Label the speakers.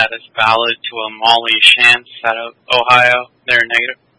Speaker 1: status valid to a Molly Shantz out of Ohio. They're negative.